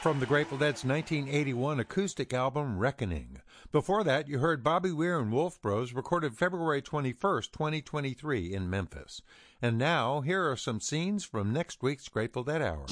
from the Grateful Dead's 1981 acoustic album Reckoning. Before that, you heard Bobby Weir and Wolf Bros recorded February 21st, 2023 in Memphis. And now, here are some scenes from next week's Grateful Dead Hour.